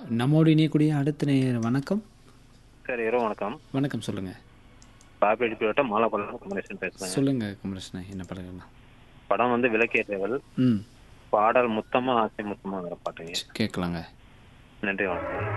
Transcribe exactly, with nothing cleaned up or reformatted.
நம்மோடு இணையக்கூடிய அடுத்த நேயர் வணக்கம். சார் இரவு வணக்கம். வணக்கம் சொல்லுங்க. பாப்பேடி பிரிவட்ட மாலாப்பள்ளம் குமரேசன் பேசுறேங்க. சொல்லுங்க குமரேசன், என்ன படங்கள்லாம்? படம் வந்து விளக்கேற்றவள். ம் பாடல் முத்தமா ஆசை முத்தமாங்கிற பாட்டுங்க. கேட்கலாங்க. நன்றி வணக்கம்.